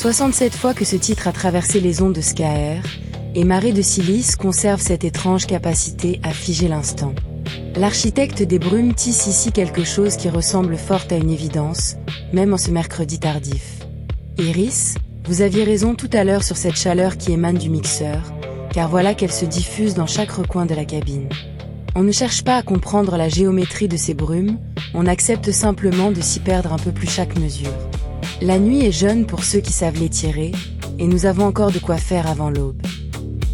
67 fois que ce titre a traversé les ondes de SKR, et Marée de Silice conserve cette étrange capacité à figer l'instant. L'architecte des brumes tisse ici quelque chose qui ressemble fort à une évidence, même en ce mercredi tardif. Iris, vous aviez raison tout à l'heure sur cette chaleur qui émane du mixeur, car voilà qu'elle se diffuse dans chaque recoin de la cabine. On ne cherche pas à comprendre la géométrie de ces brumes, on accepte simplement de s'y perdre un peu plus chaque mesure. La nuit est jeune pour ceux qui savent l'étirer, et nous avons encore de quoi faire avant l'aube.